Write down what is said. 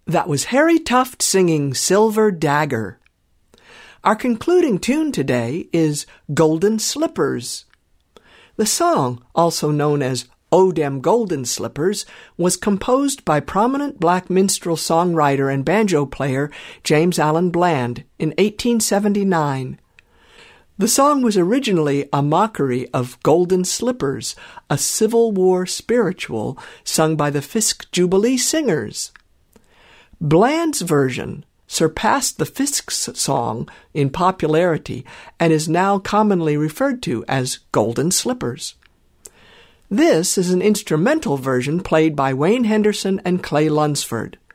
That was Harry Tuft singing Silver Dagger. Our concluding tune today is Golden Slippers. The song, also known as Oh Dem Golden Slippers, was composed by prominent black minstrel songwriter and banjo player James Allen Bland in 1879. The song was originally a mockery of Golden Slippers, a Civil War spiritual sung by the Fisk Jubilee Singers. Bland's version surpassed the Fisk's song in popularity and is now commonly referred to as Golden Slippers. This is an instrumental version played by Wayne Henderson and Clay Lunsford.